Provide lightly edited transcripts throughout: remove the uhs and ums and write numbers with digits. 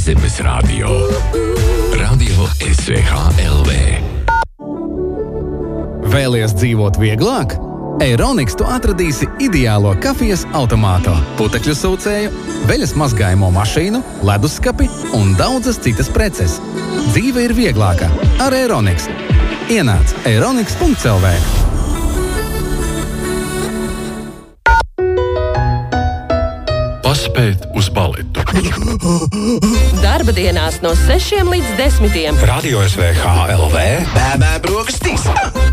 Zemes radio. Radio SVH-LV. Vēlies dzīvot vieglāk? Eironiks tu atradīsi ideālo kafijas automātu, putekļu sūcēju, veļas mazgājumu mašīnu, leduskapi un daudzas citas preces. Dzīve ir vieglāka ar Eironiks. Ienāc eironiks.lv. Paspēt uz baletu. Darba dienās no 6 līdz 10. Radio SVH-LV. Bēbē brokastīs.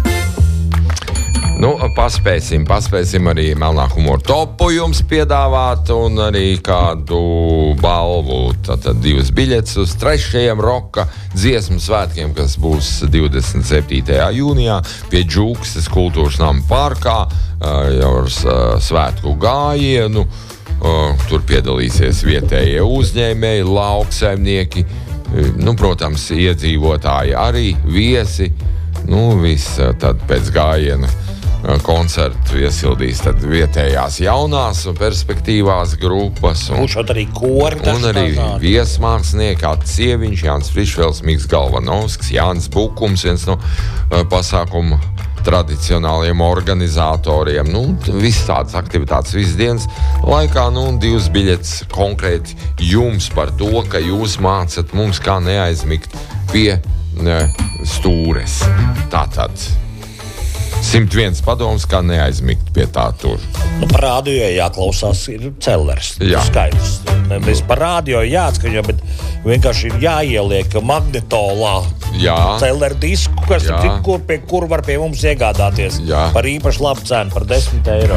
Paspēsim arī melnā humora topu jums piedāvāt un arī kādu balvu. Tātad 2 biļetes uz 3. roka dziesmu svētkiem, kas būs 27. jūnijā pie Džūkstes kultūras nama parkā jau ar svētku gājienu. Tur piedalīsies vietējie uzņēmēji, lauksaimnieki, protams, iedzīvotāji arī, viesi. Viss tad pēc gājiena koncertu iesildīs tad vietējās jaunās un perspektīvās grupas. Būšot arī kori. Un arī viesmākslinieki, Ats Sieviņš, Jānis Frišvels, Miks Galvanovskis, Jānis Bukums, viens no pasākuma tradicionāliem organizatoriem. Viss tādas aktivitātes visas dienas laikā, 2 biļetes konkrēti jums par to, ka jūs mācat mums, kā neaizmigt pie stūres. Tātad 101 padoms, kā neaizmigt pie tā tur. Par rādio jāklausās ir Cellers. Jā. Skaidrs. Nevis par rādio jāatskaņo, bet vienkārši ir jāieliek magnetolā Celler disku, kas kur var pie mums iegādāties. Par īpaši labu cenu, par 10 eiro.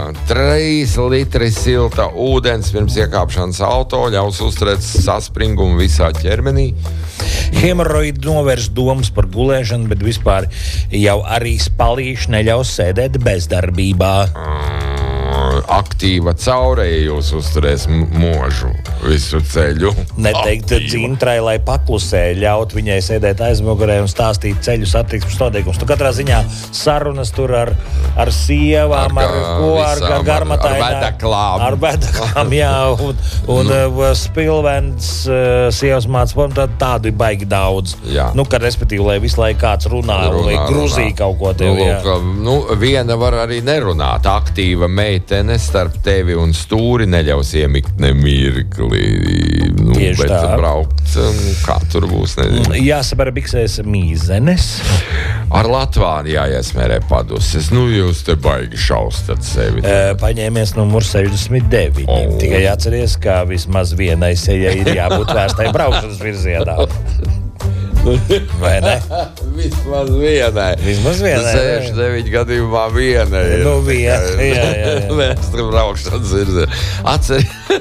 3 litri silta ūdens pirms iekāpšanas auto ļaus uzturēt saspringumu visā ķermenī. Hemoroidi novērs domas par gulēšanu, bet vispār jau arī spalīši neļaus sēdēt bezdarbībā. Aktīva caureja jūs uzturēs mūžu visu ceļu. Neteikt dzintrai, lai paklusē, ļaut viņai sēdēt aizmugurē un stāstīt ceļu satiksmes noteikumus. Tu katrā ziņā sarunas tur ar sievām, ar garmatainām, ar vedaklām, un spilvens sievas māca, tādu ir baigi daudz. Kad respektīvi, lai visu laiku kāds runā vai gruzī kaut ko tev. Viena var arī nerunāt. Aktīva meitene starp tevi un stūri neļaus iemigt nemirkli. Tieši bet tā. Braukt, kā tur būs, nezinu. Jāsabara biksēs mīzenes. Ar Latvāni jāiesmērē paduses. Jūs te baigi šaustat sevi. Paņēmies numur 69. Tikai atceries, ka vismaz vienai sejai ir jābūt vērstai braukšanas virzienā. Vai ne? Vismaz vienai. 69 gadījumā vienai. Vēstra braukšanas virzienā.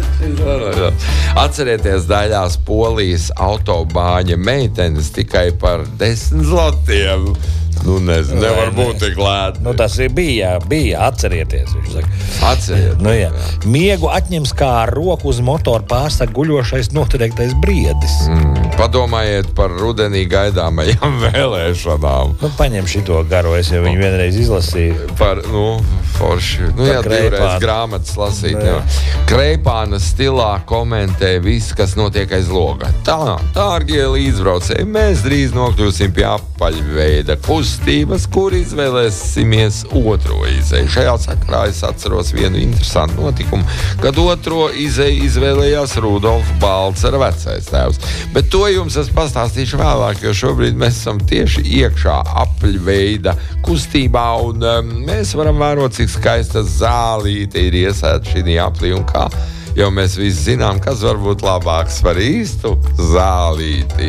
Atcerieties daļās Polijas autobāņa meitenes tikai par 10 zlotiem. Nevar būt tik lēti. Tas bija, atcerieties, viņš saka. Atcerieties. Miegu atņems kā ar roku uz motoru pārsaka guļošais noteiktais briedis. Padomājiet par rudenī gaidāmajām vēlēšanām. Paņem šito garo, es jau viņu vienreiz izlasīju. Forši. Divreiz grāmatas lasīt. Kreipāna stilā komentē viss, kas notiek aiz loga. Dārgie līdzbraucēji, mēs drīz nokļūsim pie apaļveida kustības, kur izvēlēsimies otro izeju. Šajā sakarā es atceros vienu interesantu notikumu, kad otro izeju izvēlējās Rudolfs Balcera vecais tēvs. Bet to jums es pastāstīšu vēlāk, jo šobrīd mēs esam tieši iekšā apaļveida kustībā, un mēs varam vērot, cik skaista zālīte ir iesēta šī aplī un kā. Jo mēs visi zinām, kas var būt labāks par īstu zālīti.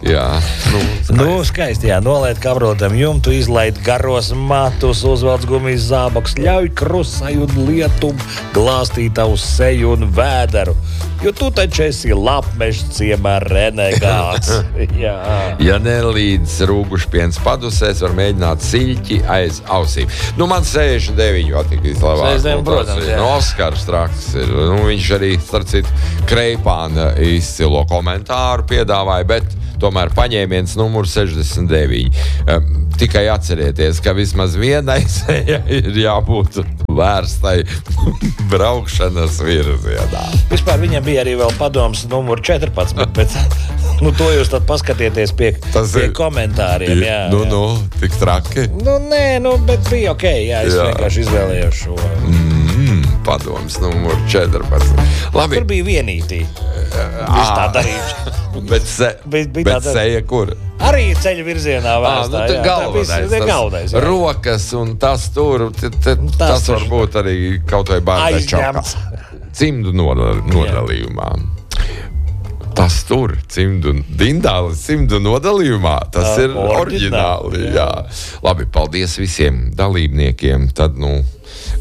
Skaisti, nolaid kabrotam jumtu, izlaid garos matus, uzvelc gumijas zābaks, ļauj krusai un lietum glāstīt tavu seju un vēderu. Jo tu taču esi lapmežs ciemā renegāts. Ja nelīdz rūgušpiens padusēs, var mēģināt siļķi aiz ausīm. Man 69 patīk vislabāk. 69, protams, Oskars Traks ir. Viņš arī, starp citu, Kreipāna izcilo komentāru piedāvāja, bet tomēr paņēmiens numur 69. Tikai atcerieties, ka vismaz vienai sejai ir jābūt vērstai braukšanas virzienā. Vispār viņam bija arī vēl padoms numur 14, bet to jūs tad paskatieties pie komentāriem. Jā, tik traki. Bet bija ok, es vienkārši izvēlējos šo. Padoms numur 14. Labi. Tur bija vienītī. Viss tā darījuši. Bet seja kur? Arī ceļa virzienā vērstā. Galvenais. Rokas un tas tur, tas var būt arī kaut vai bērnai čaukā. Cimdu nodalījumā. Tas tur, Dindālis cimdu nodalījumā, tas ir oriģināli. Jā. Labi, paldies visiem dalībniekiem. Tad,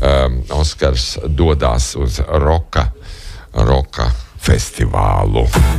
Oskars dodās uz roka festivālu.